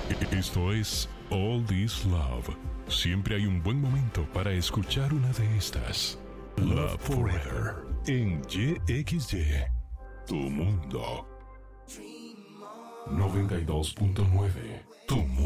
Esto es All This Love. Siempre hay un buen momento para escuchar una de estas. Love Forever en YXY. Tu mundo. 92.9. Tu mundo.